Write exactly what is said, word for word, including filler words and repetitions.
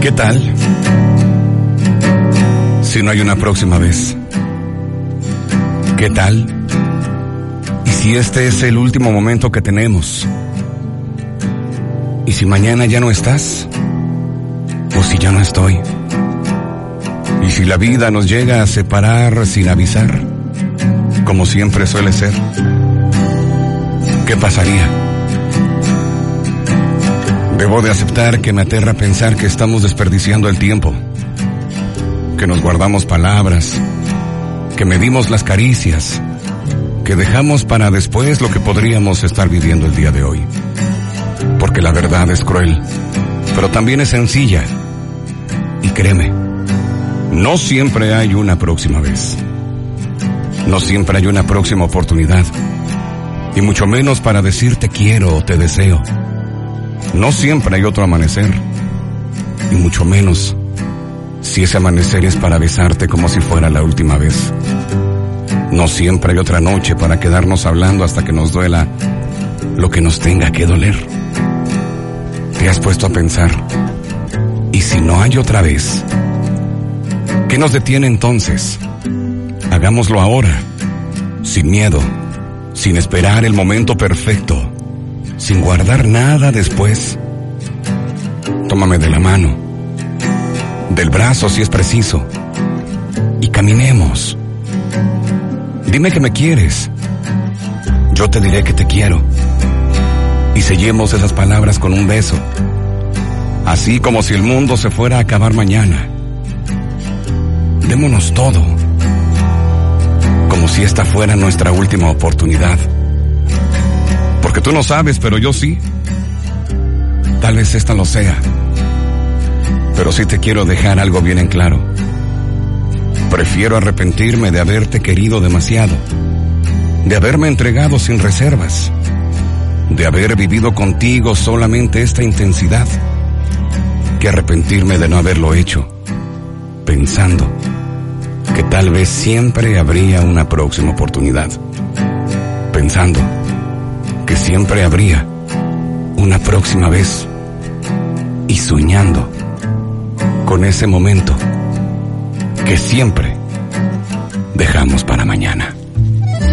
¿Qué tal si no hay una próxima vez? ¿Qué tal y si este es el último momento que tenemos? ¿Y si mañana ya no estás? ¿O si ya no estoy? ¿Y si la vida nos llega a separar sin avisar, como siempre suele ser? ¿Qué pasaría? Debo de aceptar que me aterra pensar que estamos desperdiciando el tiempo, que nos guardamos palabras, que medimos las caricias, que dejamos para después lo que podríamos estar viviendo el día de hoy. Porque la verdad es cruel, pero también es sencilla. Y créeme, no siempre hay una próxima vez. No siempre hay una próxima oportunidad. Y mucho menos para decir te quiero o te deseo. No siempre hay otro amanecer. Y mucho menos si ese amanecer es para besarte como si fuera la última vez. No siempre hay otra noche para quedarnos hablando hasta que nos duela lo que nos tenga que doler. ¿Te has puesto a pensar? ¿Y si no hay otra vez? ¿Qué nos detiene entonces? Hagámoslo ahora, sin miedo, sin esperar el momento perfecto, sin guardar nada después. Tómame de la mano, del brazo si es preciso, y caminemos. Dime que me quieres, yo te diré que te quiero, y sellemos esas palabras con un beso, así como si el mundo se fuera a acabar mañana. Démonos todo, como si esta fuera nuestra última oportunidad. Porque tú no sabes, pero yo sí. Tal vez esta lo sea. Pero sí te quiero dejar algo bien en claro. Prefiero arrepentirme de haberte querido demasiado, de haberme entregado sin reservas, de haber vivido contigo solamente esta intensidad, que arrepentirme de no haberlo hecho, pensando que tal vez siempre habría una próxima oportunidad, pensando que siempre habría una próxima vez, y soñando con ese momento que siempre dejamos para mañana.